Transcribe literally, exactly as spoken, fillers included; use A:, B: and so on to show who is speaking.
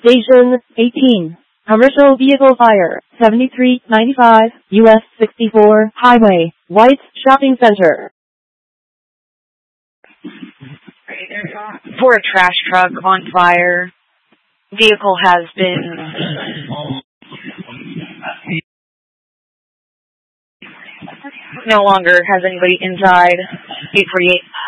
A: Station eighteen. Commercial vehicle fire. seventy-three ninety-five U S sixty-four Highway. White Shopping Center.
B: For a trash truck on fire. Vehicle has been no longer has anybody inside. eight forty-eight